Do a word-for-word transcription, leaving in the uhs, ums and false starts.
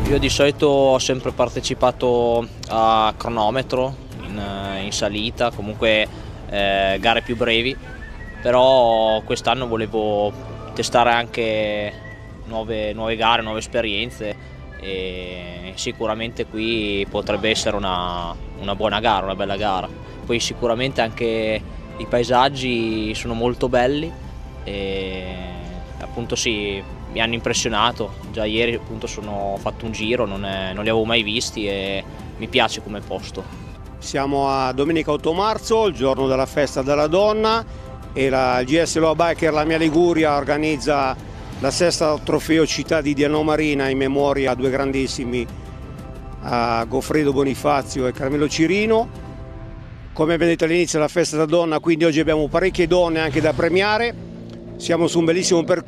Io di solito ho sempre partecipato a cronometro, in, in salita, comunque eh, gare più brevi, però quest'anno volevo testare anche nuove, nuove gare, nuove esperienze e sicuramente qui potrebbe essere una, una buona gara, una bella gara. Poi sicuramente anche i paesaggi sono molto belli e appunto sì, mi hanno impressionato. Già ieri appunto sono, ho fatto un giro, non, è, non li avevo mai visti e mi piace come posto. Siamo a domenica otto marzo, il giorno della festa della donna, e la, il G S Loa Biker La Mia Liguria organizza la sesta trofeo città di Diano Marina in memoria a due grandissimi, a Goffredo Bonifazio e Carmelo Cirino. Come vedete all'inizio è la festa della donna, quindi oggi abbiamo parecchie donne anche da premiare. Siamo su un bellissimo percorso.